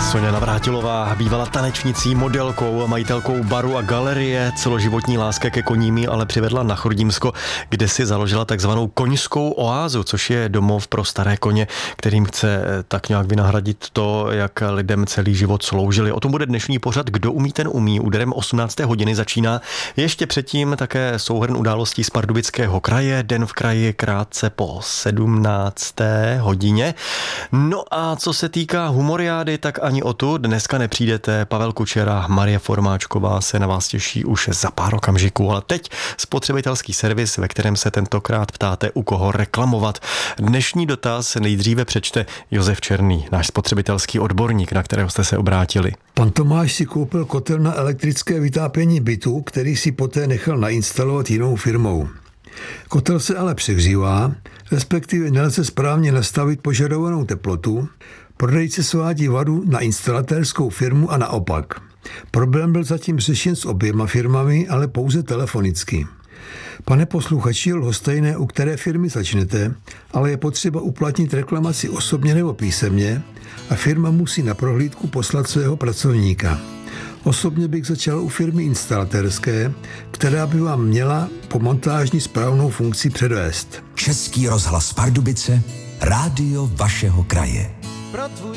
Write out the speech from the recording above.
Soňa Navrátilová bývala tanečnicí, modelkou, majitelkou baru a galerie. Celoživotní láska ke koním ale přivedla na Chrudimsko, kde si založila takzvanou koňskou oázu, což je domov pro staré koně, kterým chce tak nějak vynahradit to, jak lidem celý život sloužili. O tom bude dnešní pořad Kdo umí, ten umí. Úderem 18. hodiny začíná. Ještě předtím také souhrn událostí z Pardubického kraje. Den v kraji krátce po 17. hodině. No a co se týká humoriády, tak ani o tu dneska nepřijdete. Pavel Kučera, Marie Formáčková se na vás těší už za pár okamžiků, ale teď spotřebitelský servis, ve kterém se tentokrát ptáte, u koho reklamovat. Dnešní dotaz nejdříve přečte Josef Černý, náš spotřebitelský odborník, na kterého jste se obrátili. Pan Tomáš si koupil kotel na elektrické vytápění bytu, který si poté nechal nainstalovat jinou firmou. Kotel se ale přehřívá, respektive nelze správně nastavit požadovanou teplotu. Prodejce svádí vadu na instalatérskou firmu a naopak. Problém byl zatím řešen s oběma firmami, ale pouze telefonicky. Pane posluchači, lhostejné, u které firmy začnete, ale je potřeba uplatnit reklamaci osobně nebo písemně a firma musí na prohlídku poslat svého pracovníka. Osobně bych začal u firmy instalatérské, která by vám měla po montážní správnou funkci předvést. Český rozhlas Pardubice, rádio vašeho kraje. Pro tvůj